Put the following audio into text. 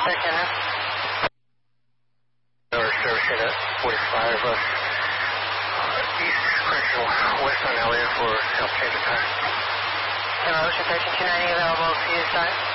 Station. Or servicing at 45 East Correctional, west on Elliott for help change of time. Hello, Ocean 13290 available for you to start.